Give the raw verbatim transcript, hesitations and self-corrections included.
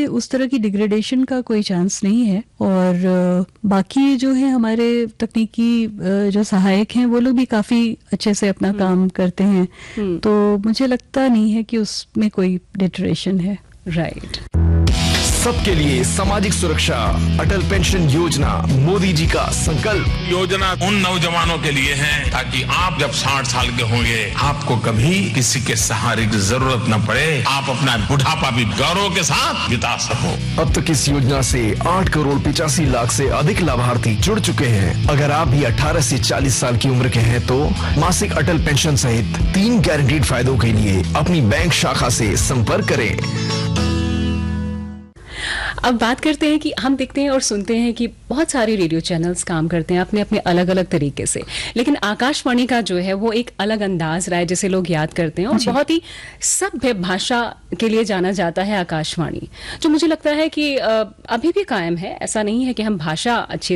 उस तरह की डिग्रेडेशन का कोई चांस नहीं है। और uh, बाकी जो है हमारे तकनीकी uh, जो सहायक हैं वो लोग भी काफ़ी अच्छे से अपना काम करते हैं, तो मुझे लगता नहीं है कि उसमें कोई डिटरेशन है। राइट। सबके लिए सामाजिक सुरक्षा, अटल पेंशन योजना मोदी जी का संकल्प। योजना उन नौजवानों के लिए है ताकि आप जब साठ साल के होंगे आपको कभी किसी के सहारे की जरूरत न पड़े, आप अपना बुढ़ापा भी गौरव के साथ बिता सको। अब तक इस योजना से आठ करोड़ पिचासी लाख से अधिक लाभार्थी जुड़ चुके हैं। अगर आप भी अठारह से चालीस साल की उम्र के हैं तो मासिक अटल पेंशन सहित तीन गारंटीड फायदों के लिए अपनी बैंक शाखा से संपर्क करें। अब बात करते हैं कि हम देखते हैं और सुनते हैं कि बहुत सारे रेडियो चैनल्स काम करते हैं अपने अपने अलग अलग तरीके से, लेकिन आकाशवाणी का जो है वो एक अलग अंदाज रहा है जिसे लोग याद करते हैं और बहुत ही सभ्य भाषा के लिए जाना जाता है आकाशवाणी, जो मुझे लगता है कि अभी भी कायम है। ऐसा नहीं है कि हम भाषा अच्छी